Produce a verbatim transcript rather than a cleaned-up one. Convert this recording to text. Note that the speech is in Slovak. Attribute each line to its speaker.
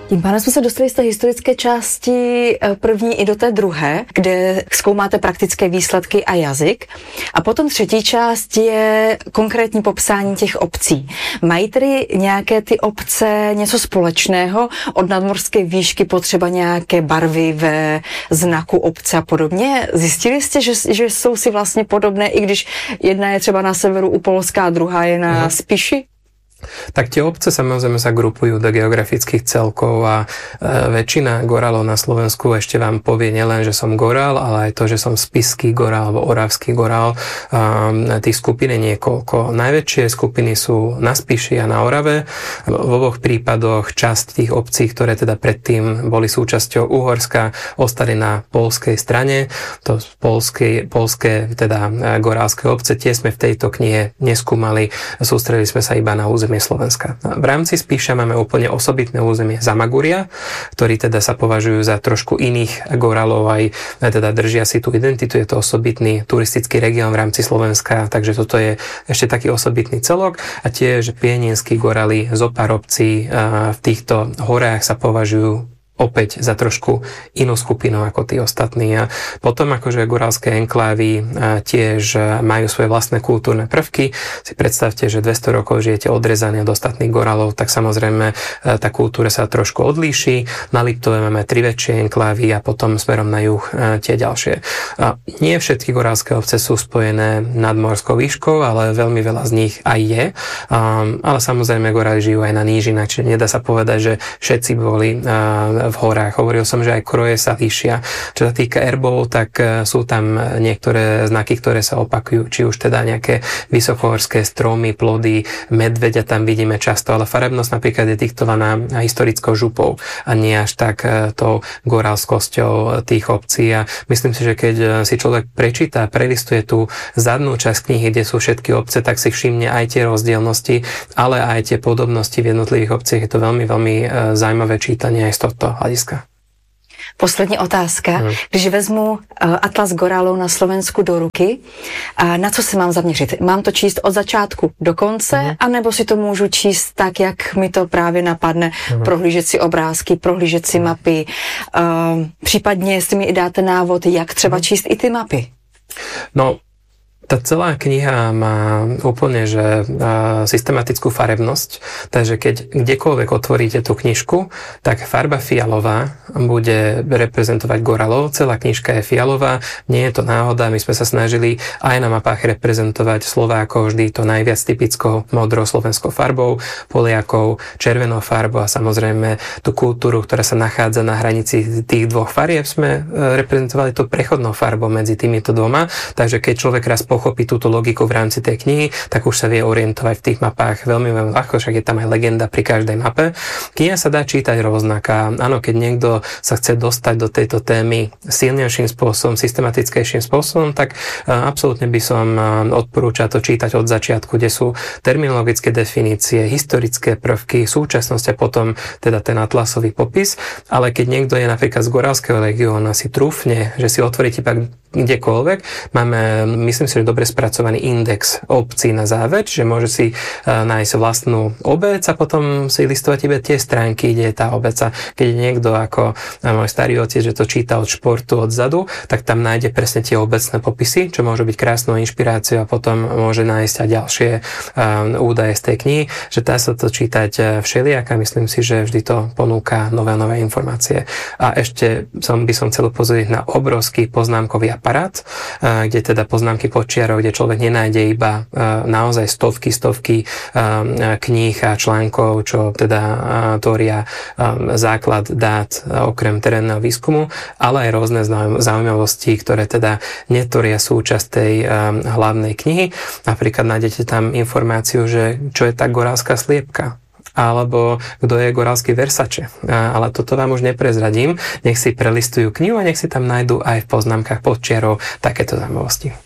Speaker 1: Tím pádem jsme se dostali z té historické části první i do té druhé, kde zkoumáte praktické výsledky a jazyk. A potom třetí část je konkrétní popsání těch obcí. Mají tedy nějaké ty obce něco společného? Od nadmorské výšky potřeba nějaké barvy ve znaku obce a podobně? Zjistili jste, že, že jsou si vlastně podobné, i když jedna je třeba na severu u Polska a druhá je na mhm. Spiši?
Speaker 2: Tak tie obce samozrejme sa grupujú do geografických celkov a e, väčšina gorálov na Slovensku ešte vám povie nielen, že som gorál, ale aj to, že som spišský gorál alebo oravský gorál. E, tých skupín je niekoľko. Najväčšie skupiny sú na Spiši a na Orave. V oboch prípadoch časť tých obcí, ktoré teda predtým boli súčasťou Uhorska, ostali na poľskej strane. To poľské, poľské teda gorálske obce, tie sme v tejto knihe neskúmali. Sústredili sme sa iba na územie Slovenska. V rámci Spiša máme úplne osobitné územie Zamaguria, ktorí teda sa považujú za trošku iných gorálov, aj teda držia si tú identitu, je to osobitný turistický región v rámci Slovenska, takže toto je ešte taký osobitný celok a tiež pieninskí goráli zo pár obcí v týchto horách sa považujú opäť za trošku inú skupinu ako tí ostatní. A potom akože gorálske enklávy tiež majú svoje vlastné kultúrne prvky. Si predstavte, že dvesto rokov žijete odrezaní od ostatných gorálov, tak samozrejme tá kultúra sa trošku odlíši. Na Liptove máme tri väčšie enklávy a potom smerom na juh tie ďalšie. A nie všetky gorálske obce sú spojené nadmorskou výškou, ale veľmi veľa z nich aj je. Um, ale samozrejme goráli žijú aj na nížinách, čiže nedá sa povedať, že všetci boli uh, v horách. Hovoril som, že aj kroje sa líšia. Čo sa týka erbov, tak sú tam niektoré znaky, ktoré sa opakujú, či už teda nejaké vysokohorské stromy, plody, medveďa tam vidíme často, ale farebnosť napríklad je diktovaná historickou župou a nie až tak tou gorálskosťou tých obcí. A myslím si, že keď si človek prečíta, prelistuje tú zadnú časť knihy, kde sú všetky obce, tak si všimne aj tie rozdielnosti, ale aj tie podobnosti v jednotlivých obciach. Je to veľmi, veľmi zaujímavé čítanie aj z tohto hľadiska.
Speaker 1: Poslední otázka. Hmm. Když vezmu uh, Atlas gorálů na Slovensku do ruky, uh, na co se mám zaměřit? Mám to číst od začátku do konce, hmm. anebo si to můžu číst tak, jak mi to právě napadne, hmm. prohlížet si obrázky, prohlížet si hmm. mapy, uh, případně jestli mi i dáte návod, jak třeba hmm. číst i ty mapy?
Speaker 2: No, tá celá kniha má úplne, že uh, systematickú farebnosť, takže keď kdekoľvek otvoríte tú knižku, tak farba fialová bude reprezentovať gorálov. Celá knižka je fialová, nie je to náhoda, my sme sa snažili aj na mapách reprezentovať Slovákov vždy to najviac typickou modrou slovenskou farbou, Poliakov červenou farbou a samozrejme tú kultúru, ktorá sa nachádza na hranici tých dvoch farieb, sme reprezentovali to prechodnou farbou medzi týmito dvoma, takže keď človek raz pochopí túto logiku v rámci tej knihy, tak už sa vie orientovať v tých mapách veľmi, veľmi ľahko, však je tam aj legenda pri každej mape. Kniha sa dá čítať rovnaká. Áno, keď niekto sa chce dostať do tejto témy silnejším spôsobom, systematickejším spôsobom, tak uh, absolútne by som uh, odporúčal to čítať od začiatku, kde sú terminologické definície, historické prvky, súčasnosť a potom teda ten atlasový popis. Ale keď niekto je napríklad z gorálskeho regiónu, si trúfne, že si otvoríte pak kdekoľvek, máme, myslím si, že dobre spracovaný index obcí na záver, že môže si uh, nájsť vlastnú obec a potom si listovať iba tie stránky, kde je tá obec. A keď je niekto ako môj starý otec, že to číta od športu odzadu, tak tam nájde presne tie obecné popisy, čo môžu byť krásnou inšpiráciou a potom môže nájsť aj ďalšie um, údaje z tej knihy, že dá sa to čítať všelijak a myslím si, že vždy to ponúka nové nové informácie. A ešte som by som chcel upozorniť na obrovský poznámkový aparát, uh, kde teda poznámky podčiarov, kde človek nenájde iba uh, naozaj stovky, stovky uh, kníh a článkov, čo teda uh, tvoria um, základ dát okrem terénneho výskumu, ale aj rôzne zaujímavosti, ktoré teda netvoria súčasť tej um, hlavnej knihy. Napríklad nájdete tam informáciu, že čo je tá gorálska sliepka, alebo kto je gorálsky Versace. Ale toto vám už neprezradím. Nech si prelistujú knihu a nech si tam nájdú aj v poznámkach podčiarov takéto zaujímavosti.